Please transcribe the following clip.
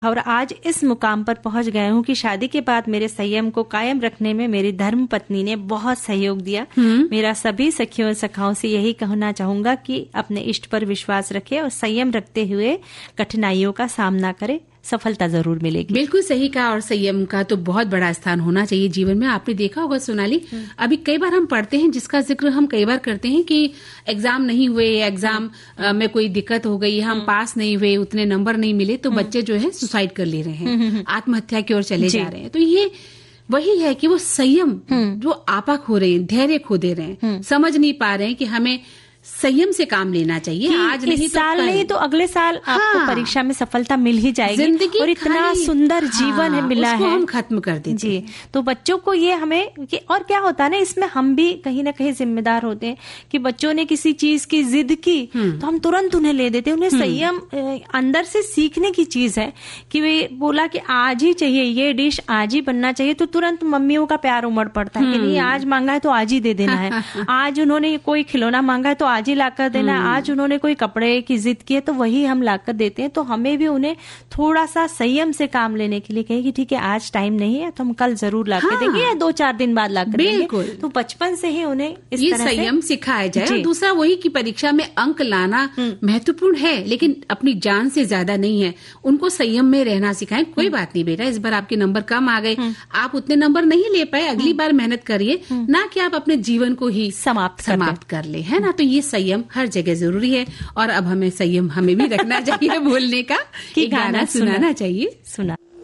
और आज इस मुकाम पर पहुंच गया हूँ कि शादी के बाद मेरे संयम को कायम रखने में मेरी धर्म पत्नी ने बहुत सहयोग दिया। मेरा सभी सखियों और सखाओं से यही कहना चाहूंगा कि अपने इष्ट पर विश्वास रखे और संयम रखते हुए कठिनाइयों का सामना करे, सफलता जरूर मिलेगी। बिल्कुल सही कहा। और संयम का तो बहुत बड़ा स्थान होना चाहिए जीवन में। आपने देखा होगा सोनाली, अभी कई बार हम पढ़ते हैं, जिसका जिक्र हम कई बार करते हैं कि एग्जाम नहीं हुए, एग्जाम में कोई दिक्कत हो गई, हम पास नहीं हुए, उतने नंबर नहीं मिले, तो बच्चे जो है सुसाइड कर ले रहे हैं, आत्महत्या की ओर चले जा रहे हैं। तो ये वही है कि वो संयम जो आपा खो रहे हैं, धैर्य खो दे रहे हैं, समझ नहीं पा रहे हैं कि हमें संयम से काम लेना चाहिए। आज नहीं इस साल नहीं तो अगले साल आपको परीक्षा में सफलता मिल ही जाएगी। जिंदगी और इतना सुंदर जीवन है मिला उसको है, हम खत्म कर देते जी। तो बच्चों को ये हमें और क्या होता है ना, इसमें हम भी कहीं ना कहीं जिम्मेदार होते हैं कि बच्चों ने किसी चीज की जिद की तो हम तुरंत उन्हें ले देते हैं। उन्हें संयम अंदर से सीखने की चीज है कि वे बोला कि आज ही चाहिए, ये डिश आज ही बनना चाहिए, तो तुरंत मम्मियों का प्यार उमड़ पड़ता है कि नहीं, आज मांगा है तो आज ही दे देना है, आज उन्होंने कोई खिलौना मांगा है तो आज ही लाकर देना, आज उन्होंने कोई कपड़े की जिद की है तो वही हम लाकर देते हैं। तो हमें भी उन्हें थोड़ा सा संयम से काम लेने के लिए कहे कि ठीक है आज टाइम नहीं है तो हम कल जरूर लाकर देंगे या 2-4 दिन बाद लाकर देंगे। तो बचपन से ही उन्हें इस ये तरह संयम सिखाया जाए। और दूसरा वही कि परीक्षा में अंक लाना महत्वपूर्ण है, लेकिन अपनी जान से ज्यादा नहीं है। उनको संयम में रहना सिखाएं। कोई बात नहीं बेटा, इस बार आपके नंबर कम आ गए, आप उतने नंबर नहीं ले पाए, अगली बार मेहनत करिए, ना कि आप अपने जीवन को ही समाप्त कर ले, है ना। तो ये संयम हर जगह जरूरी है। और अब हमें संयम हमें भी रखना चाहिए बोलने का, कि गाना सुनाना चाहिए। सुना